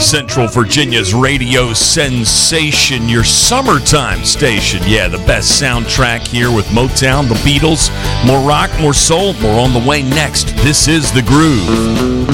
Central Virginia's radio sensation, your summertime station. Yeah, the best soundtrack here with Motown, the Beatles. More rock, more soul, more on the way next. This is The Groove.